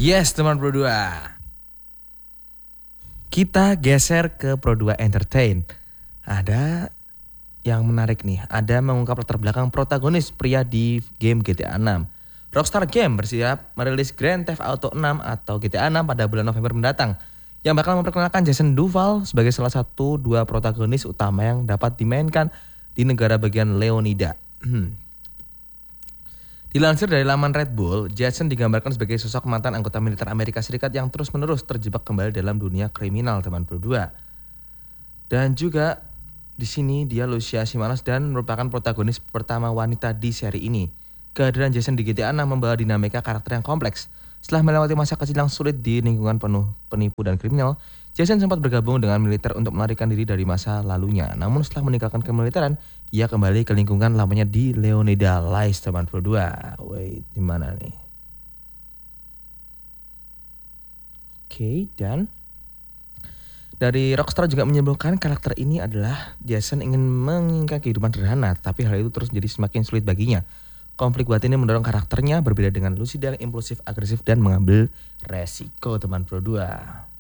Yes teman Pro 2. Kita geser ke Pro 2 Entertain. Ada yang menarik nih. Ada mengungkap latar belakang protagonis pria di game GTA 6. Rockstar Game bersiap merilis Grand Theft Auto 6 atau GTA 6 pada bulan November mendatang, yang bakal memperkenalkan Jason Duval sebagai salah satu dua protagonis utama yang dapat dimainkan di negara bagian Leonida. Dilansir dari laman Red Bull, Jason digambarkan sebagai sosok mantan anggota militer Amerika Serikat yang terus-menerus terjebak kembali dalam dunia kriminal, teman Pro 2. Dan juga di sini dia Lucia Simanos dan merupakan protagonis pertama wanita di seri ini. Kehadiran Jason di GTA 6 membawa dinamika karakter yang kompleks. Setelah melewati masa kecil yang sulit di lingkungan penuh penipu dan kriminal, Jason sempat bergabung dengan militer untuk melarikan diri dari masa lalunya. Namun setelah meninggalkan kemiliteran, ia kembali ke lingkungan lamanya di Leonida Lies, teman Pro 2. Wait, di mana nih? Oke, dan dari Rockstar juga menyebutkan karakter ini adalah Jason ingin menginginkan kehidupan sederhana, tapi hal itu terus jadi semakin sulit baginya. Konflik batin ini mendorong karakternya berbeda dengan Lucy yang impulsif, agresif, dan mengambil resiko, teman Pro 2.